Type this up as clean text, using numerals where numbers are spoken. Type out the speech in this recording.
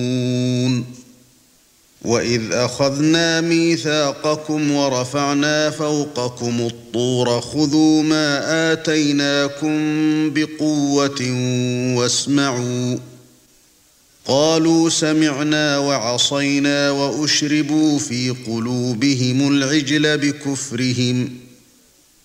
وَإِذْ أَخَذْنَا مِيثَاقَكُمْ وَرَفَعْنَا فَوْقَكُمُ الطُّورَ خُذُوا مَا آتَيْنَاكُمْ بِقُوَّةٍ وَاسْمَعُوا قَالُوا سَمِعْنَا وَعَصَيْنَا وَأُشْرِبُوا فِي قُلُوبِهِمُ الْعِجْلَ بِكُفْرِهِمْ